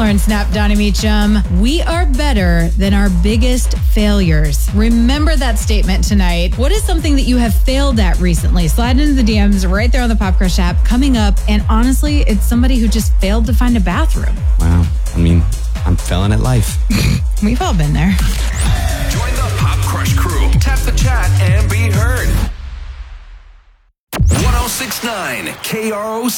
Lauren Snap, Donnie Meacham. We are better than our biggest failures. Remember that statement tonight. What is something that you have failed at recently? Slide into the DMs right there on the Pop Crush app. Coming up, and honestly, it's somebody who just failed to find a bathroom. Wow. I mean, I'm failing at life. We've all been there. Join the Pop Crush crew. Tap the chat and be heard. 106.9 KROC.